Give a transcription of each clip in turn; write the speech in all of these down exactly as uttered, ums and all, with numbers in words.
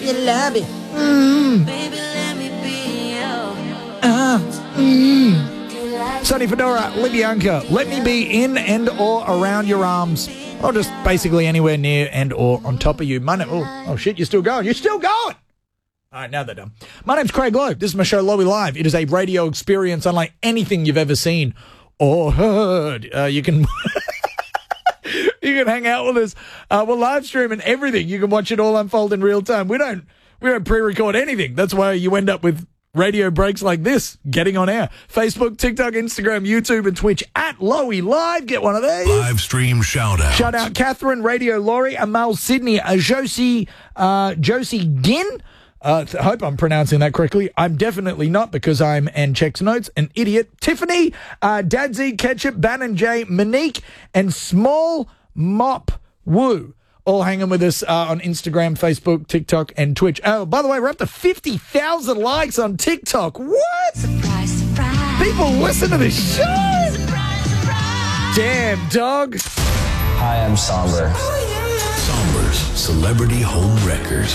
you love it. Mm. Baby, let me be you. Uh, mm. Sonny Fedora, Libyanka, let me be in and or around your arms. Or just basically anywhere near and or on top of you. My name, oh, oh, shit, you're still going. You're still going. All right, now they're done. My name's Craig Loeb. This is my show, Lowy Live. It is a radio experience unlike anything you've ever seen or heard. Uh, you can... You can hang out with us. Uh, we're live streaming everything. You can watch it all unfold in real time. We don't we don't pre-record anything. That's why you end up with radio breaks like this, getting on air. Facebook, TikTok, Instagram, YouTube, and Twitch at Lowy Live. Get one of these. Live stream shout out. Shout out Catherine, Radio Laurie, Amal Sydney, uh, Josie, uh, Josie Ginn. Uh, I hope I'm pronouncing that correctly. I'm definitely not because I'm, and checks notes, an idiot. Tiffany, uh, Dadsy, Ketchup, Bannon J, Monique, and Small Mop Woo. All hanging with us uh, on Instagram, Facebook, TikTok, and Twitch. Oh, by the way, we're up to fifty thousand likes on TikTok. What? Surprise, surprise. People listen to this show. Surprise, surprise. Damn, dog. Hi, I'm Somber. Somber's Celebrity Home Record.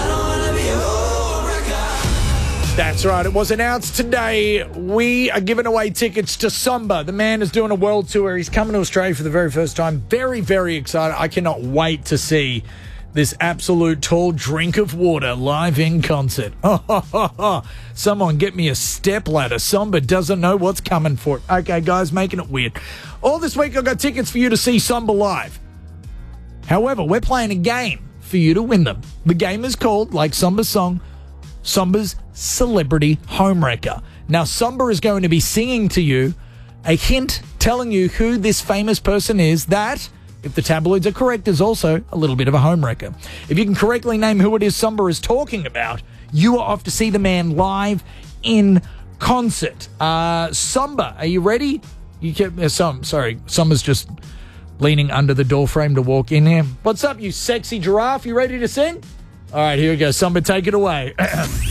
That's right. It was announced today. We are giving away tickets to Somber. The man is doing a world tour. He's coming to Australia for the very first time. Very, very excited. I cannot wait to see this absolute tall drink of water live in concert. Oh, ho, ho, ho. Someone get me a step ladder. Somber doesn't know what's coming for it. Okay, guys, making it weird. All this week, I've got tickets for you to see Somber live. However, we're playing a game for you to win them. The game is called, like Somber's song, Somber's Celebrity Homewrecker. Now, Somber is going to be singing to you a hint telling you who this famous person is that, if the tabloids are correct, is also a little bit of a homewrecker. If you can correctly name who it is Somber is talking about, you are off to see the man live in concert. Uh, Somber, are you ready? You kept, uh, some, sorry, Somber's just leaning under the doorframe to walk in here. What's up, you sexy giraffe? You ready to sing? All right, here we go. Somber, take it away.